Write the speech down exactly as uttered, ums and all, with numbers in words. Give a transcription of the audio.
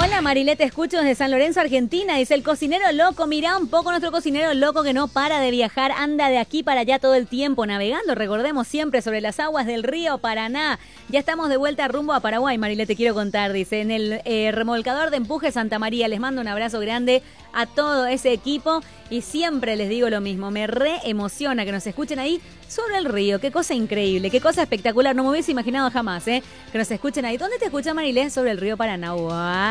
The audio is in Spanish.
Hola Marilé, te escucho desde San Lorenzo, Argentina. Dice el cocinero loco, mirá un poco nuestro cocinero loco que no para de viajar, anda de aquí para allá todo el tiempo navegando, recordemos siempre, sobre las aguas del río Paraná. Ya estamos de vuelta rumbo a Paraguay, Marilé, te quiero contar, dice, en el eh, remolcador de empuje Santa María. Les mando un abrazo grande a todo ese equipo y siempre les digo lo mismo, me re emociona que nos escuchen ahí sobre el río. Qué cosa increíble, qué cosa espectacular, no me hubiese imaginado jamás, ¿eh? Que nos escuchen ahí. ¿Dónde te escucha Marilé? Sobre el río Paraná. ¡Wow!